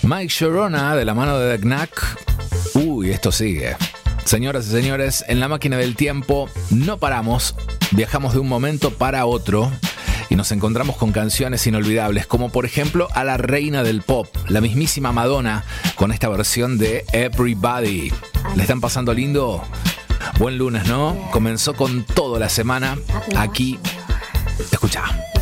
Mike Sharona de la mano de The Knack. Uy, esto sigue. Señoras y señores, en la máquina del tiempo no paramos, viajamos de un momento para otro y nos encontramos con canciones inolvidables, como por ejemplo a la reina del pop, la mismísima Madonna, con esta versión de Everybody. ¿Le están pasando lindo? Buen lunes, ¿no? Comenzó con toda la semana aquí. Escucha.